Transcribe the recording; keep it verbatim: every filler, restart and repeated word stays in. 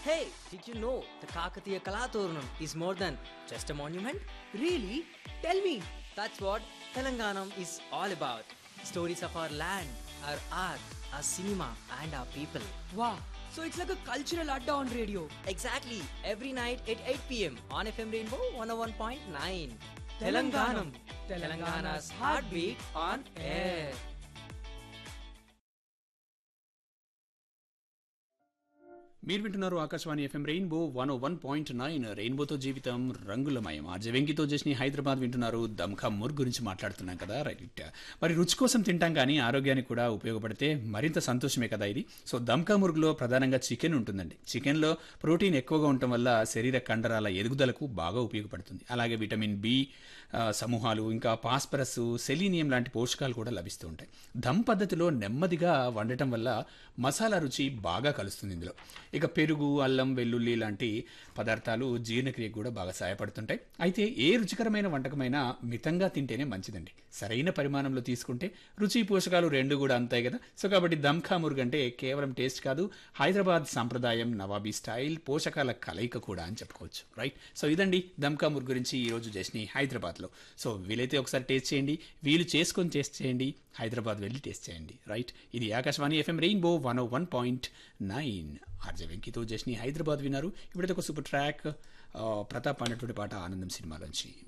Hey, did you know the Kakatiya Kalaturnam is more than just a monument? Really? Tell me. That's what Telanganam is all about. Stories of our land, our art, our cinema, and our people. Wow. So it's like a cultural adda on radio. Exactly, every night at eight p m on F M Rainbow one oh one point nine. Telanganam. Telangana's heartbeat on air. మీరు వింటున్నారు Akashvani FM rainbow one ఓ one point nine రెయిన్బోతో జీవితం రంగులమయం RJ వెంకితో చేసిన హైదరాబాద్ వింటున్నారు దమ్కా ముర్ గురించి మాట్లాడుతున్నాం కదా రైట్. మరి రుచి కోసం తింటాం కానీ ఆరోగ్యానికి కూడా ఉపయోగపడితే మరింత సంతోషమే కదా ఇది. సో దమ్కా మురుగులో ప్రధానంగా చికెన్ ఉంటుందండి. చికెన్లో ప్రోటీన్ ఎక్కువగా ఉండటం వల్ల శరీర కండరాల ఎదుగుదలకు బాగా ఉపయోగపడుతుంది. అలాగే విటమిన్ బి సమూహాలు, ఇంకా పాస్పరస్, సెలీనియం లాంటి పోషకాలు కూడా లభిస్తూ ఉంటాయి. దమ్ పద్ధతిలో నెమ్మదిగా వండటం వల్ల మసాలా రుచి బాగా కలుస్తుంది ఇందులో. ఇక పెరుగు, అల్లం, వెల్లుల్లి లాంటి పదార్థాలు జీర్ణక్రియకు కూడా బాగా సహాయపడుతుంటాయి. అయితే ఏ రుచికరమైన వంటకమైనా మితంగా తింటేనే మంచిదండి. సరైన పరిమాణంలో తీసుకుంటే రుచి, పోషకాలు రెండు కూడా అంతాయి కదా. సో కాబట్టి దమ్కా మురుగు అంటే కేవలం టేస్ట్ కాదు, హైదరాబాద్ సంప్రదాయం, నవాబీ స్టైల్, పోషకాల కలయిక కూడా అని చెప్పుకోవచ్చు. రైట్. సో ఇదండి దమ్కా మురుగు గురించి ఈరోజు జస్ని హైదరాబాద్లో. సో వీలైతే ఒకసారి టేస్ట్ చేయండి, వీలు చేసుకొని టేస్ట్ చేయండి, హైదరాబాద్ వెళ్ళి టేస్ట్ చేయండి. రైట్. ఇది ఆకాశవాణి ఎఫ్ఎం రెయిన్బో వన్ ఓ one point nine RJ వెంకితో జస్ని Hyderabad విన్నారు. ఇప్పుడైతే ఒక సూపర్ ట్రాక్ ప్రతాప్ అన్నటువంటి పాట ఆనందం సినిమాలోంచి.